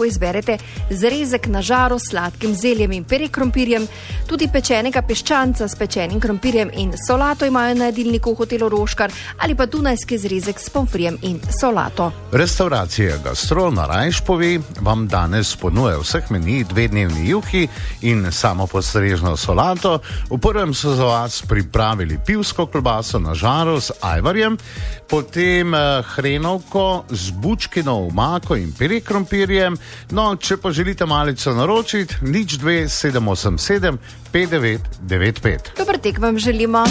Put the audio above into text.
lahko izberete zrezek na žaro s sladkim zeljem in perikrompirjem, tudi pečenega piščanca s pečenim krompirjem in solato imajo na jedilniku v hotelu Roškar ali pa dunajski zrezek s pomfrijem in solato. Restauracija Gastro na Rajšpovi vam danes ponuja vseh meni 2-dnevni juhi in samopostrežno solato. V prvem so za vas pripravili pivsko klobaso na žaru s ajvarjem, potem hrenovko z bučkino omako in perikrompirjem. No, če pa želite malico naročiti, 02 787 5995. Dober tek vam želimo.